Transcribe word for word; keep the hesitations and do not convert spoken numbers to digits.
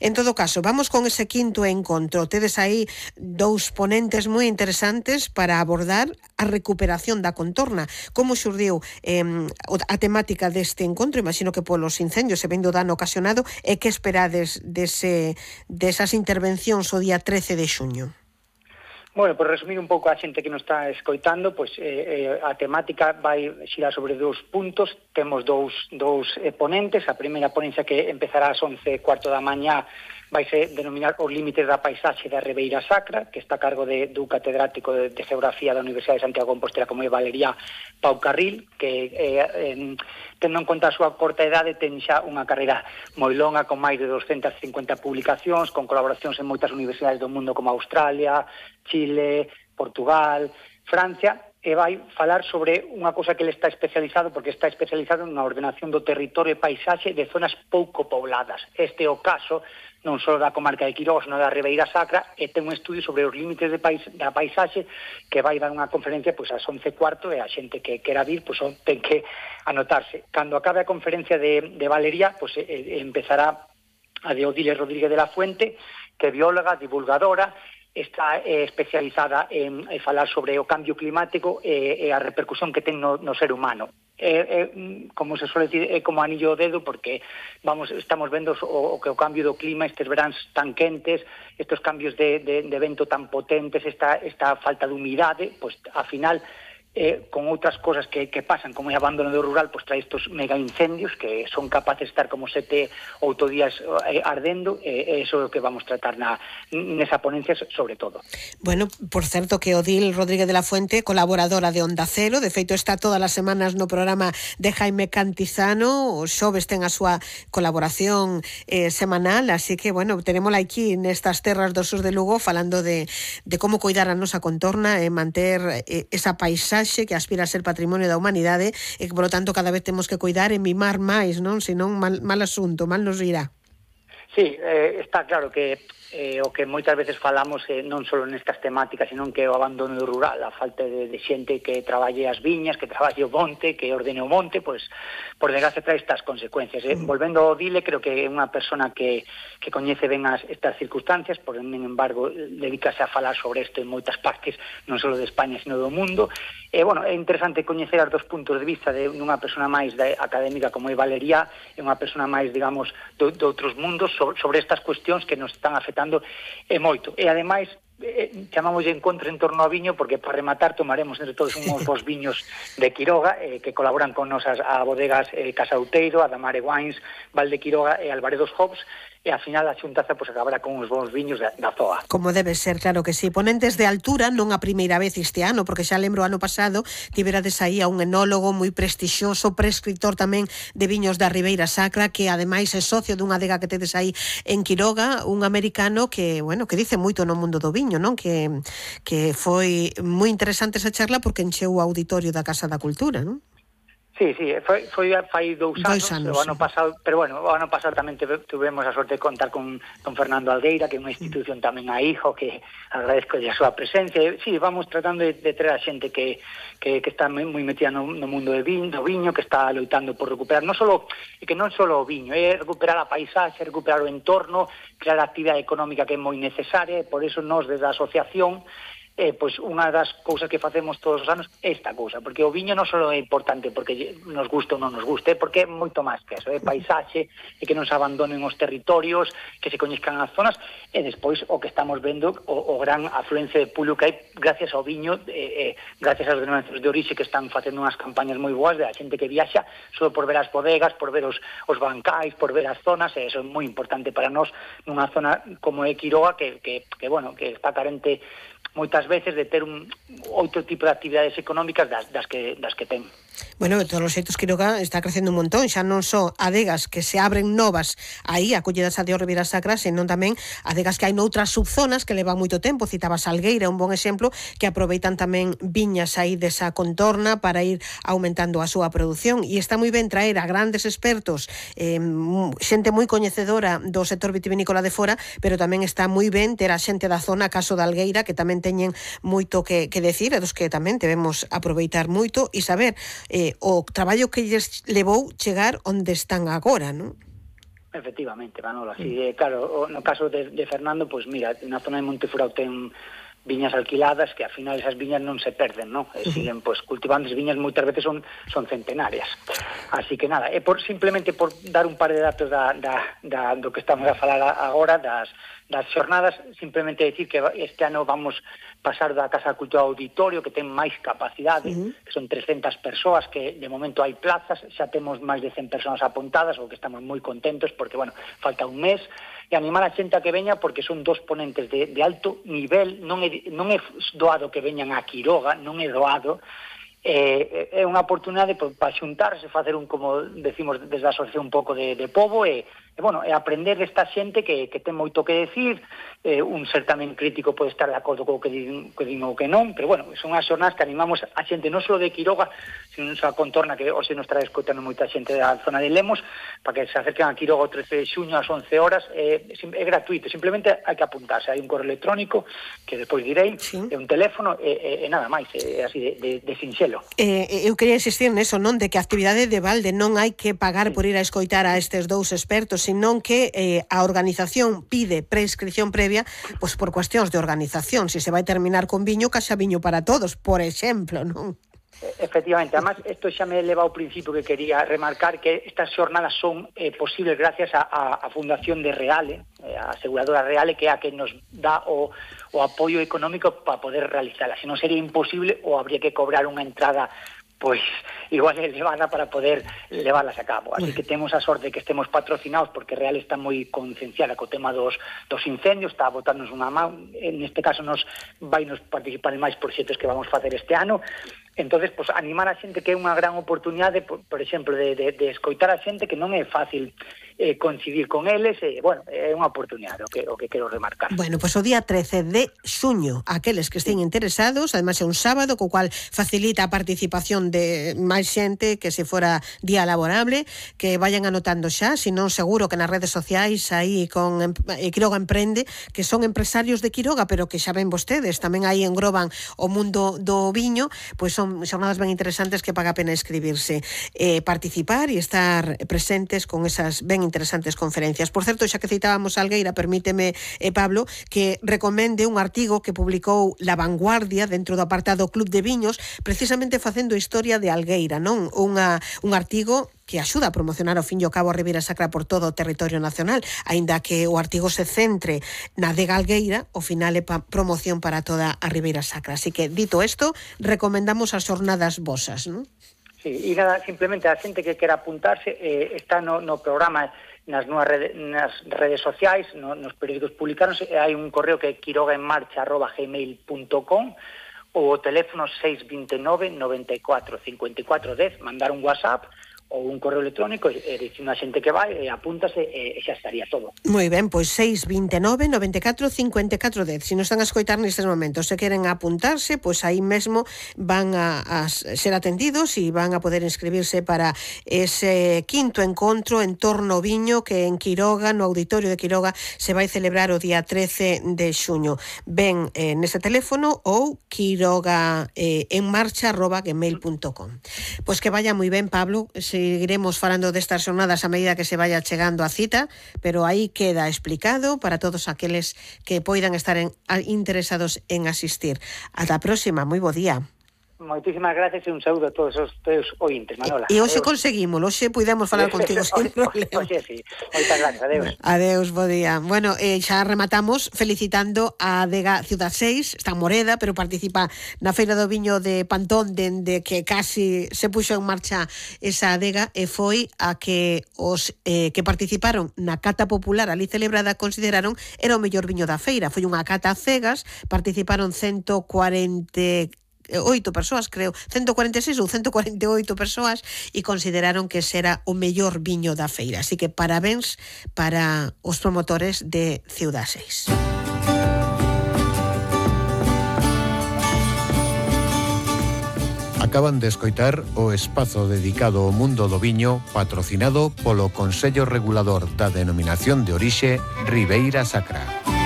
En todo caso, vamos con ese quinto encontro. Tedes aí dous ponentes moi interesantes para abordar a recuperación da contorna. Como xurdiu eh, a temática deste encontro? Imagino que polos incendios e vendo dano ocasionado, e que esperades dese, desas intervencións o día trece de xuño? Bueno, por resumir un pouco a xente que nos está escoitando, pois eh, a temática vai xirar sobre dous puntos. Temos dous, dous eh, ponentes. A primeira ponencia, que empezará ás once e cuarto da mañá, vai ser denominar os límites da paisaxe da Ribeira Sacra, que está a cargo de, do catedrático de, de Geografía da Universidade de Santiago de Compostela, como é Valeria Pau Carril, que eh, eh, tendo en conta a súa corta idade, ten xa unha carreira moi longa, con máis de doscientas cincuenta publicacións, con colaboracións en moitas universidades do mundo como Australia, Chile, Portugal, Francia, e vai falar sobre unha cousa que ele está especializado, porque está especializado na ordenación do territorio e paisaxe de zonas pouco pobladas. Este é o caso non só da comarca de Quirós, non da Ribeira Sacra, e ten un estudio sobre os límites de pais, da paisaxe, que vai dar unha conferencia pois ás once e cuarto, e a xente que quera vir pois ten que anotarse. Cando acabe a conferencia de, de Valeria, pois eh, empezará a de Odile Rodríguez de la Fuente, que é bióloga, divulgadora, está eh, especializada en, en falar sobre o cambio climático e, e a repercusión que ten no, no ser humano. É, é, como se suele decir, é como anillo ao dedo, porque vamos estamos vendo o, o que o cambio do clima, estes veráns tan quentes, estes cambios de, de, de vento tan potentes, esta, esta falta de humidade, pois, a final, eh, con outras cosas que, que pasan, como o abandono do rural, pois trae estos mega incendios que son capaces de estar como sete ou oito días eh, ardendo, e eh, eso é o que vamos tratar na, nesa ponencia sobre todo. Bueno, por certo que Odile Rodríguez de la Fuente, colaboradora de Onda Cero, de feito está todas as semanas no programa de Jaime Cantizano, os xoves ten a súa colaboración eh, semanal, así que, bueno, tenémola aquí nestas terras do sur de Lugo falando de, de como coidar a nosa contorna e manter eh, esa paisaxe que aspira a ser patrimonio da humanidade e que, polo tanto, cada vez temos que cuidar e mimar máis, non? Senón mal, mal asunto, mal nos irá. Sí, eh, está claro que eh, o que moitas veces falamos eh, non só nestas temáticas, senón que o abandono rural, a falta de, de xente que traballe as viñas, que traballe o monte, que ordene o monte, pois, por desgracia, trae estas consecuencias. Eh. Volvendo ao Dile, creo que é unha persona que, que coñece ben as, estas circunstancias, por en embargo, dedícase a falar sobre isto en moitas partes, non só de España, sino do mundo. E, bueno, é interesante coñecer os dos puntos de vista de unha persona máis de, académica como é Valeria, e unha persona máis, digamos, de, de outros mundos sobre, sobre estas cuestións que nos están afectando e moito. E, ademais, eh, chamamos de encontro en torno ao viño, porque para rematar tomaremos entre todos unhos bons viños de Quiroga, eh, que colaboran con nosas a bodegas eh, Casa Outeiro, a Damare Wines, Val de Quiroga e Alvaredos Hops, e ao final a xuntaza pois acabará con uns bons viños da, da zoa. Como debe ser, claro que sí. Ponentes de altura, non a primeira vez este ano, porque xa lembro ano pasado tiverades aí a un enólogo moi prestixioso, prescritor tamén de viños da Ribeira Sacra, que ademais é socio dunha adega que tedes aí en Quiroga, un americano que, bueno, que dice moito no mundo do viño, non? Que, que foi moi interesante esa charla porque encheu o auditorio da Casa da Cultura, non? Sí, sí, foi, foi fai dous anos, anos o ano sí. pasado, pero bueno, o ano pasado tamén tuvemos a sorte de contar con, con Fernando Algueira, que é unha institución tamén aí, o que agradezco a súa presencia. Sí, vamos tratando de, de traer a xente que, que, que está moi metida no, no mundo de viño, do viño, que está loitando por recuperar, non solo, que non solo o viño, é recuperar a paisaxe, recuperar o entorno, crear a actividade económica que é moi necesaria, e por eso nós desde a asociación eh, pois unha das cousas que facemos todos os anos é esta cousa, porque o viño non só é importante porque nos gusta ou non nos guste, porque é moito máis que eso, é paisaxe, e que non se abandonen os territorios, que se coñezcan as zonas, e despois o que estamos vendo, o, o gran afluencia de público que hai gracias ao viño, eh, eh, gracias aos denominacións de orixe que están facendo unhas campañas moi boas de a xente que viaxa só por ver as bodegas, por ver os, os bancais, por ver as zonas, e eso é moi importante para nós nunha zona como é Quiroga, que, que, que bueno, que está carente moitas veces de ter un outro tipo de actividades económicas das, das, que, das que ten. Bueno, de todos os xeitos, Quiroga está crecendo un montón, xa non só adegas que se abren novas aí, acollidas a de Ribeira Sacra, senón tamén adegas que hai noutras subzonas que levan moito tempo, citabas Algueira, un bon exemplo, que aproveitan tamén viñas aí desa contorna para ir aumentando a súa produción, e está moi ben traer a grandes expertos, eh, xente moi coñecedora do sector vitivinícola de fora, pero tamén está moi ben ter a xente da zona, caso de Algueira, que tamén teñen moito que, que decir, e dos que tamén debemos aproveitar moito e saber eh, o traballo que lles levou chegar onde están agora, non? Efectivamente, Manolo, así, mm. eh, claro, no caso de, de Fernando, pois pues mira, na zona de Montefurao ten viñas alquiladas que ao final esas viñas non se perden, non? E siguen pois cultivando, as viñas moitas veces son son centenarias. Así que nada, é por simplemente por dar un par de datos da, da, da do que estamos a falar agora das das xornadas, simplemente decir que este ano vamos pasar da Casa da Cultura ao Auditorio, que ten máis capacidade, uh-huh. que son trescentas persoas, que de momento hai plazas, xa temos máis de cen persoas apuntadas, o que estamos moi contentos, porque, bueno, falta un mes, e animar a xente a que veña, porque son dos ponentes de, de alto nivel, non é, non é doado que veñan a Quiroga, non é doado, é, é unha oportunidade para xuntarse, facer un, como decimos desde a asociación, un pouco de, de pobo, e, e, bueno, e aprender desta xente que, que ten moito que decir, eh, un certamen crítico pode estar de acordo co que din, que din ou que non, pero, bueno, son as xornadas que animamos a xente non só de Quiroga, sino a contorna, que hoxe nos trae escoitando moita xente da zona de Lemos, para que se acerquen a Quiroga o trece de xuño ás once horas, é, é gratuito, simplemente hai que apuntarse, hai un correo electrónico, que despois direi, sí. é un teléfono, e, e, e nada máis, é así de, de, de sinxelo. Eh, eu quería insistir neso, non, de que a actividade de balde non hai que pagar por ir a escoitar a estes dous expertos, senón que eh, a organización pide prescripción previa, pois por cuestións de organización, se se vai terminar con viño, caxa viño para todos, por exemplo, non? Efectivamente, además, isto xa me leva ao principio que quería remarcar, que estas xornadas son eh, posibles gracias a, a, a Fundación de Reale, eh, a aseguradora Reale, que é a que nos dá o, o apoio económico para poder realizarla. Se non sería imposible, ou habría que cobrar unha entrada pois igual elevada para poder levarlas a cabo. Así que temos a sorte de que estemos patrocinados, porque Real está moi concienciada co tema dos, dos incendios, está a botarnos unha mão, neste caso nos vai nos participar en máis proxectos que vamos facer este ano. Entonces, pues, animar a xente, que é unha gran oportunidade, por, por exemplo, de, de, de escoitar a xente, que non é fácil eh, coincidir con eles, e, bueno, é unha oportunidade o que, o que quero remarcar. Bueno, pois pues, o día trece de xuño, aqueles que estén sí. interesados, además é un sábado, co cual facilita a participación de máis xente, que se fora día laborable, que vayan anotando xa, senón seguro que nas redes sociais, aí con eh, Quiroga Emprende, que son empresarios de Quiroga, pero que xa ven vostedes, tamén aí engroban o mundo do viño, pois pues son xornadas ben interesantes que paga a pena inscribirse, eh, participar e estar presentes con esas ben interesantes conferencias. Por certo, xa que citábamos a Algueira, permíteme, eh, Pablo, que recomende un artigo que publicou La Vanguardia dentro do apartado Club de Viños, precisamente facendo historia de Algueira, non? Unha, un artigo que axuda a promocionar ao fin e ao cabo a Ribeira Sacra por todo o territorio nacional, aínda que o artigo se centre na adega Algueira, ao final é pa promoción para toda a Ribeira Sacra. Así que, dito isto, recomendamos as xornadas vosas, non? Sí, e nada, simplemente a xente que quera apuntarse, eh, está no, no programa, nas nuevas redes, nas redes sociais, no, nos periódicos publicaron, hai un correo que é quirogaenmarcha arroba gmail punto com, ou o teléfono seis dos nove, noventa e catro, cincuenta e catro dez, mandar un WhatsApp ou un correo electrónico e dicindo a xente que vai, e apúntase e xa estaría todo. Moi ben, pois seis dos nove, noventa e catro, cincuenta e catro dez. Se non están a escoitar nestes momentos, se queren apuntarse, pois aí mesmo van a, a ser atendidos e van a poder inscribirse para ese quinto encontro en torno ao viño que en Quiroga, no Auditorio de Quiroga, se vai celebrar o día trece de xuño. Ben eh, nese teléfono ou quiroga eh, en marcha arroba gmail punto com. Pois que vaya moi ben, Pablo. Seguiremos falando destas xornadas a medida que se vaya chegando a cita, pero aí queda explicado para todos aqueles que poidan estar en, a, interesados en asistir. Ata a próxima, moi bo día. Moitísimas gracias e un saúdo a todos os teus ointes, Manola. E hoxe conseguimos, hoxe pudemos falar contigo sin problema. Hoxe sí, moitas gracias, adeus. Adeus, bo día. Bueno, eh, xa rematamos felicitando a adega Ciudad seis, está en Moreda, pero participa na Feira do Viño de Pantón, dende que casi se puxo en marcha esa adega, e foi a que os eh, que participaron na cata popular ali celebrada consideraron era o mellor viño da feira. Foi unha cata cegas, participaron ciento cuarenta oito persoas, creo, ciento cuarenta e seis ou ciento cuarenta e oito persoas, e consideraron que será o mellor viño da feira. Así que parabéns para os promotores de Ciudad seis. Acaban de escoitar o espazo dedicado ao mundo do viño, patrocinado polo Consello Regulador da Denominación de Orixe Ribeira Sacra.